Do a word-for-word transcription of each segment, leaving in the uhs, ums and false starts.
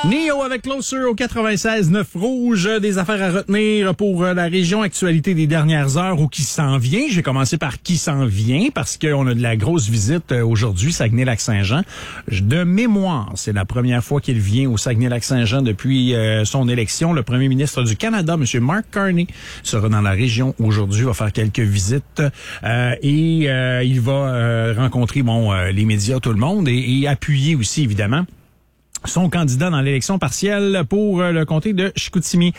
Neo avec Closer au quatre-vingt-seize neuf Rouge. Des affaires à retenir pour la région actualité des dernières heures ou qui s'en vient. Je vais commencer par qui s'en vient parce qu'on a de la grosse visite aujourd'hui, Saguenay-Lac-Saint-Jean. De mémoire, c'est la première fois qu'il vient au Saguenay-Lac-Saint-Jean depuis euh, son élection. Le premier ministre du Canada, M. Mark Carney, sera dans la région aujourd'hui, va faire quelques visites euh, et euh, il va euh, rencontrer bon euh, les médias, tout le monde et, et appuyer aussi, évidemment, son candidat dans l'élection partielle pour euh, le comté de Chicoutimi.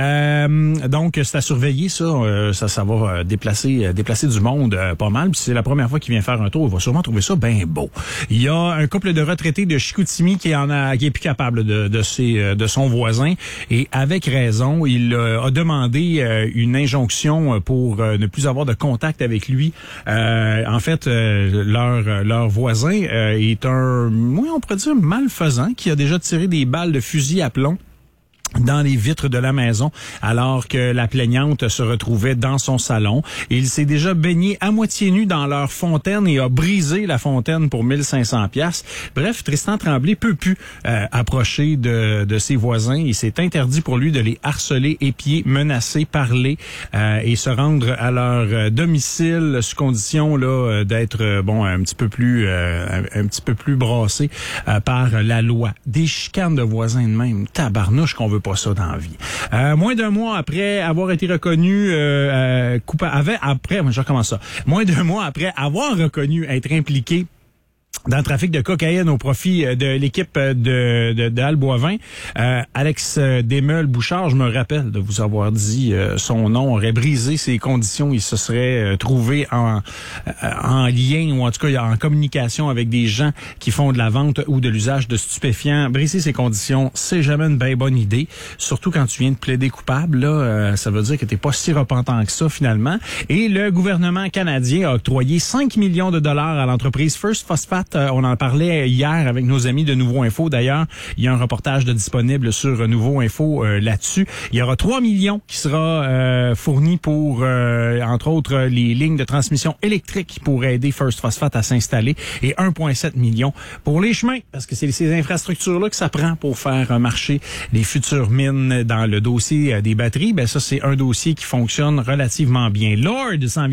Euh, donc, c'est à surveiller, ça. Euh, ça, ça va déplacer, déplacer du monde euh, pas mal. Puis c'est la première fois qu'il vient faire un tour. Il va sûrement trouver ça bien beau. Il y a un couple de retraités de Chicoutimi qui en a, qui est plus capable de, de ses, de son voisin. Et avec raison, il euh, a demandé euh, une injonction pour euh, ne plus avoir de contact avec lui. Euh, en fait, euh, leur, leur voisin euh, est un, oui, on pourrait dire malfaisant, qui a déjà tiré des balles de fusil à plomb dans les vitres de la maison, alors que la plaignante se retrouvait dans son salon. Il s'est déjà baigné à moitié nu dans leur fontaine et a brisé la fontaine pour mille cinq cents piastres. Bref, Tristan Tremblay peut plus euh, approcher de, de ses voisins. Il s'est interdit pour lui de les harceler, épier, menacer, parler euh, et se rendre à leur domicile sous condition là d'être euh, bon un petit peu plus euh, un, un petit peu plus brassé euh, par la loi. Des chicanes de voisins de même, tabarnouche qu'on veut pas ça dans la vie. Euh, moins d'un mois après avoir été reconnu euh, euh, coupable, avait après, je recommence ça. Moins d'un mois après avoir reconnu être impliqué dans le trafic de cocaïne au profit de l'équipe de, de, de Al Boivin, euh, Alex Desmeules-Bouchard, je me rappelle de vous avoir dit euh, son nom, aurait brisé ses conditions. Il se serait euh, trouvé en, euh, en lien ou en tout cas en communication avec des gens qui font de la vente ou de l'usage de stupéfiants. Briser ses conditions, c'est jamais une bien bonne idée. Surtout quand tu viens de plaider coupable, là, euh, ça veut dire que t'es pas si repentant que ça finalement. Et le gouvernement canadien a octroyé cinq millions de dollars à l'entreprise First Phosphate. On en parlait hier avec nos amis de Nouveau Info. D'ailleurs, il y a un reportage de disponible sur Nouveau Info euh, là-dessus. Il y aura trois millions qui sera euh, fourni pour, euh, entre autres, les lignes de transmission électrique pour aider First Phosphate à s'installer et un virgule sept million pour les chemins, parce que c'est ces infrastructures-là que ça prend pour faire marcher les futures mines. Dans le dossier des batteries, ben ça, c'est un dossier qui fonctionne relativement bien. Lord s'en vient